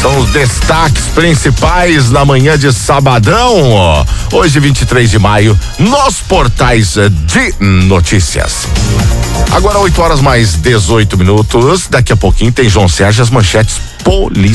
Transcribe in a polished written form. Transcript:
São os destaques principais na manhã de sabadão, hoje 23 de maio, nos portais de notícias. Agora 8 horas mais 18 minutos, daqui a pouquinho tem João Sérgio, as manchetes policiais.